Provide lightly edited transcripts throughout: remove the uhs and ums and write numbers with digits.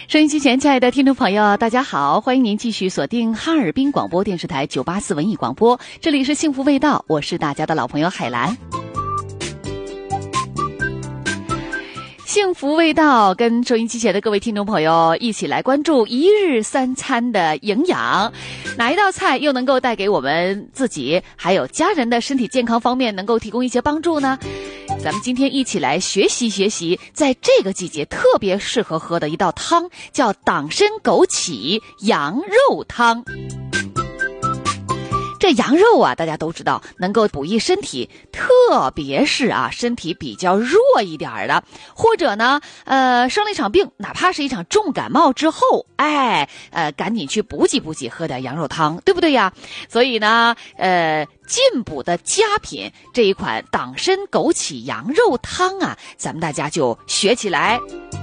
收音机前亲爱的听众朋友大家好，欢迎您继续锁定哈尔滨广播电视台984文艺广播，这里是幸福味道，我是大家的老朋友海兰。幸福味道，跟收音机前的各位听众朋友一起来关注一日三餐的营养，哪一道菜又能够带给我们自己还有家人的身体健康方面能够提供一些帮助呢？咱们今天一起来学习在这个季节特别适合喝的一道汤，叫党参枸杞羊肉汤。这羊肉啊，大家都知道能够补益身体，特别是身体比较弱一点的，或者呢生了一场病，哪怕是一场重感冒之后，赶紧去补给喝点羊肉汤，对不对呀？所以呢进补的佳品这一款党参枸杞羊肉汤啊，咱们大家就学起来。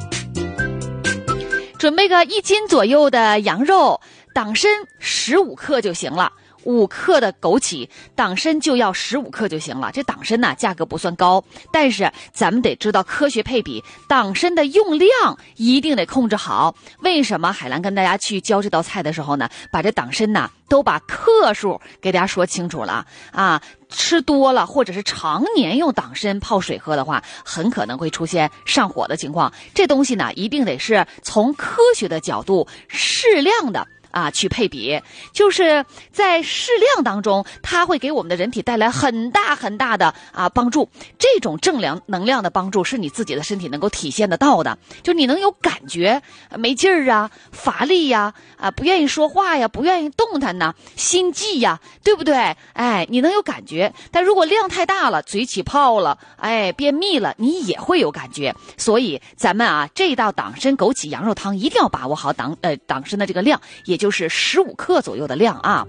准备个1斤左右的羊肉，党参15克就行了，5克的枸杞，党参就要15克就行了。这党参呢，价格不算高，但是咱们得知道科学配比，党参的用量一定得控制好。为什么海兰跟大家去教这道菜的时候呢，把这党参呢都把克数给大家说清楚了啊？吃多了或者是常年用党参泡水喝的话，很可能会出现上火的情况。这东西呢，一定得是从科学的角度适量的去配比，就是在适量当中，它会给我们的人体带来很大的帮助。这种正能量的帮助是你自己的身体能够体现得到的，就你能有感觉，没劲儿啊，乏力呀，不愿意说话呀，不愿意动弹呐，心悸呀，对不对？你能有感觉。但如果量太大了，嘴起泡了，便秘了，你也会有感觉。所以咱们这道党参枸杞羊肉汤一定要把握好党参的这个量，也就是15克左右的量啊。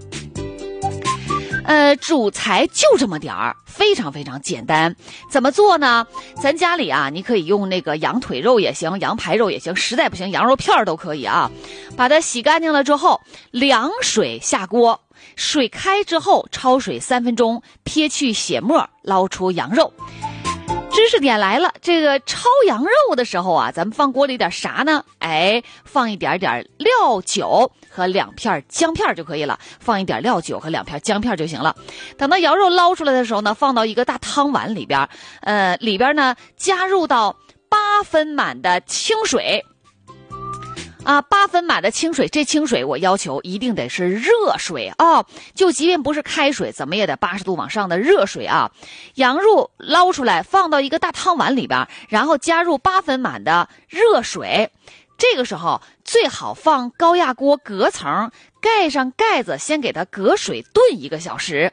主材就这么点儿，非常简单。怎么做呢？咱家里你可以用那个羊腿肉也行，羊排肉也行，实在不行羊肉片都可以啊。把它洗干净了之后，凉水下锅，水开之后焯水3分钟，撇去血沫，捞出羊肉。知识点来了，这个焯羊肉的时候咱们放锅里点啥呢？放一点料酒和2片姜片就可以了，放一点料酒和2片姜片就行了。等到羊肉捞出来的时候呢，放到一个大汤碗里边，里边呢加入到8分满的清水。8分满的清水，这清水我要求一定得是热水就即便不是开水，怎么也得80度往上的热水啊。羊肉捞出来，放到一个大汤碗里边，然后加入8分满的热水。这个时候最好放高压锅隔层，盖上盖子，先给它隔水炖1个小时，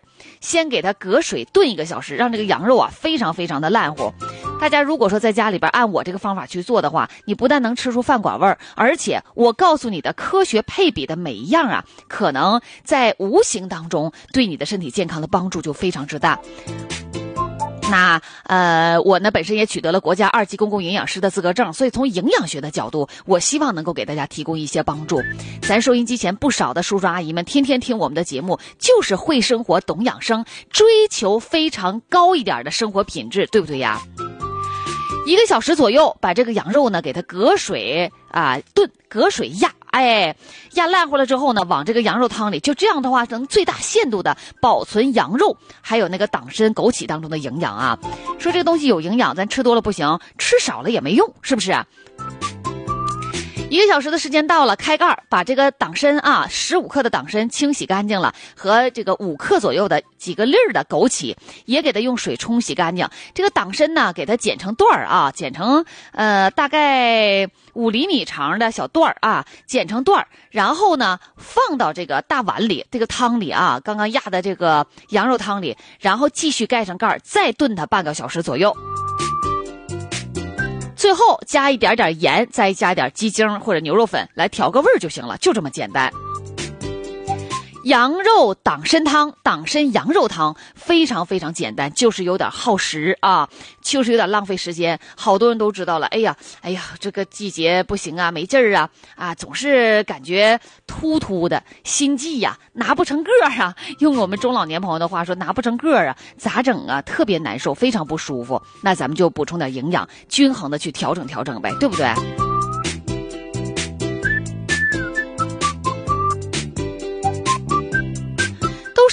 让这个羊肉非常的烂乎。大家如果说在家里边按我这个方法去做的话，你不但能吃出饭馆味儿，而且我告诉你的科学配比的每一样可能在无形当中对你的身体健康的帮助就非常之大。那我呢本身也取得了国家2级公共营养师的资格证，所以从营养学的角度，我希望能够给大家提供一些帮助。咱收音机前不少的叔叔阿姨们天天听我们的节目，就是会生活懂养生，追求非常高一点的生活品质，对不对呀？1个小时左右，把这个羊肉呢给它隔水炖，隔水压，压烂乎了之后呢，往这个羊肉汤里，就这样的话能最大限度的保存羊肉还有那个党参枸杞当中的营养啊。说这个东西有营养，咱吃多了不行，吃少了也没用，是不是？1个小时的时间到了，开盖，把这个党参15克的党参清洗干净了，和这个5克左右的几个粒儿的枸杞也给它用水冲洗干净。这个党参呢，给它剪成段儿剪成大概5厘米长的小段儿剪成段儿，然后呢放到这个大碗里，这个汤里刚刚压的这个羊肉汤里，然后继续盖上盖，再炖它半个小时左右。最后加一点盐，再加点鸡精或者牛肉粉来调个味儿就行了，就这么简单。羊肉党参汤，党参羊肉汤非常简单，就是有点耗时就是有点浪费时间。好多人都知道了，哎呀，这个季节不行没劲儿总是感觉突的，心悸拿不成个儿用我们中老年朋友的话说，拿不成个儿咋整特别难受，非常不舒服。那咱们就补充点营养，均衡的去调整呗，对不对？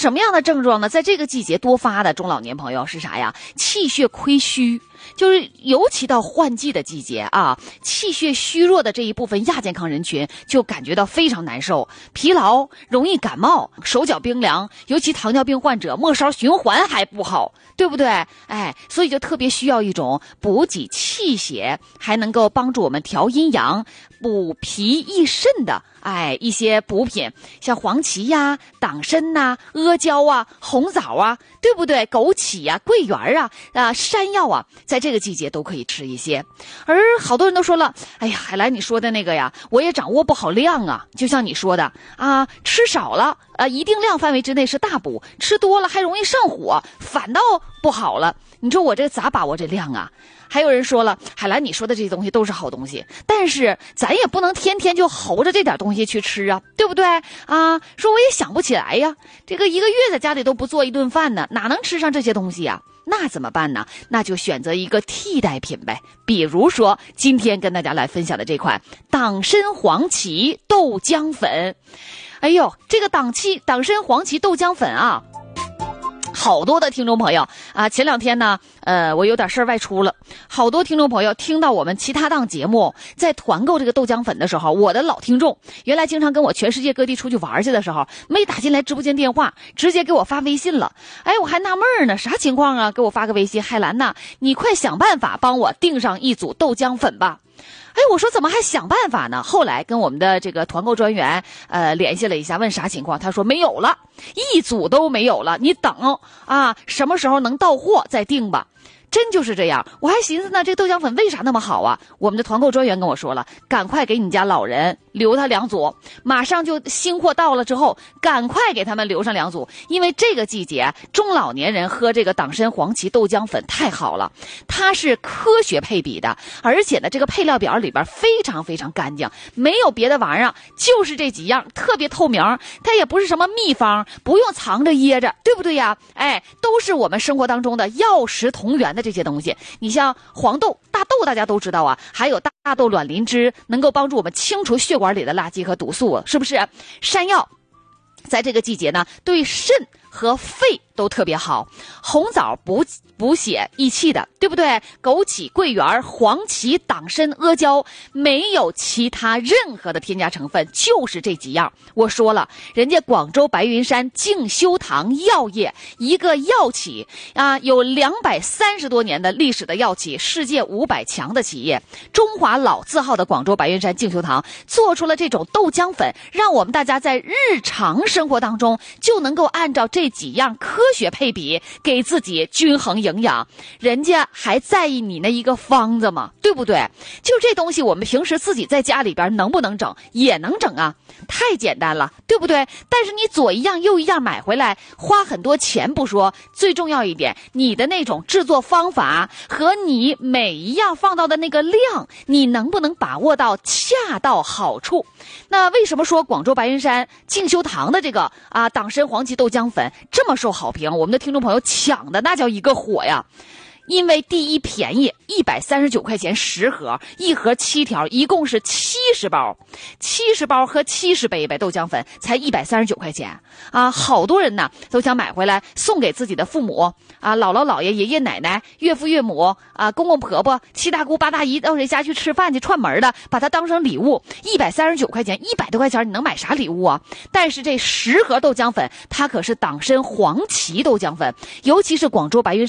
什么样的症状呢？在这个季节多发的中老年朋友是啥呀？气血亏虚。就是尤其到换季的季节啊，气血虚弱的这一部分亚健康人群就感觉到非常难受，疲劳，容易感冒，手脚冰凉，尤其糖尿病患者末梢循环还不好，对不对？所以就特别需要一种补给气血，还能够帮助我们调阴阳、补脾益肾的一些补品，像黄芪呀、党参呐、阿胶啊、红枣啊，对不对？枸杞呀、桂圆啊、山药啊，在这个季节都可以吃一些。而好多人都说了，哎呀，海兰你说的那个呀，我也掌握不好量啊。就像你说的啊，吃少了一定量范围之内是大补，吃多了还容易上火，反倒不好了。你说我这咋把握这量啊？还有人说了，海兰你说的这些东西都是好东西，但是咱也不能天天就猴着这点东西去吃啊，对不对啊？说我也想不起来呀，这个一个月在家里都不做一顿饭呢，哪能吃上这些东西呀？那怎么办呢？那就选择一个替代品呗，比如说今天跟大家来分享的这款党参黄芪豆浆粉。哎呦，这个党参黄芪豆浆粉啊，好多的听众朋友啊，前两天呢，我有点事儿外出了，好多听众朋友听到我们其他档节目在团购这个豆浆粉的时候，我的老听众，原来经常跟我全世界各地出去玩去的时候，没打进来直播间电话，直接给我发微信了。我还纳闷呢，啥情况啊？给我发个微信，海兰呐，你快想办法帮我订上一组豆浆粉吧。我说怎么还想办法呢？后来跟我们的这个团购专员联系了一下，问啥情况，他说没有了，一组都没有了，你等什么时候能到货再订吧。真就是这样，我还寻思呢，这豆浆粉为啥那么好啊？我们的团购专员跟我说了，赶快给你家老人留他2组，马上就新货到了之后，赶快给他们留上2组，因为这个季节中老年人喝这个党参黄芪豆浆粉太好了，它是科学配比的，而且呢，这个配料表里边非常非常干净，没有别的玩意儿，就是这几样，特别透明，它也不是什么秘方，不用藏着掖着，对不对呀？都是我们生活当中的药食同源的这些东西。你像黄豆、大豆大家都知道啊，还有大豆卵磷脂能够帮助我们清除血管里的垃圾和毒素，是不是？山药在这个季节呢，对肾和肺都特别好，红枣补血益气的，对不对？枸杞、桂圆、黄芪、党参、阿胶，没有其他任何的添加成分，就是这几样。我说了，人家广州白云山静修堂药业，一个药企有230多年的历史的药企，世界500强的企业，中华老字号的广州白云山静修堂做出了这种豆浆粉，让我们大家在日常生活当中就能够按照这几样科学配比，给自己均衡营养。人家还在意你那一个方子吗？对不对？就这东西我们平时自己在家里边能不能整？也能整啊，太简单了，对不对？但是你左一样右一样买回来，花很多钱不说，最重要一点，你的那种制作方法和你每一样放到的那个量，你能不能把握到恰到好处？那为什么说广州白云山静修堂的这个党参黄芪豆浆粉这么受好评？我们的听众朋友抢的那叫一个火呀！因为第一便宜，139块钱10盒，一盒7条，一共是70包，70包和70杯呗，豆浆粉才139块钱好多人呢都想买回来送给自己的父母姥姥姥爷、爷爷奶奶、岳父岳母公公婆婆、七大姑八大姨，到谁家去吃饭去串门的，把它当成礼物。139块钱，100多块钱，你能买啥礼物啊？但是这10盒豆浆粉，它可是党参黄芪豆浆粉，尤其是广州白云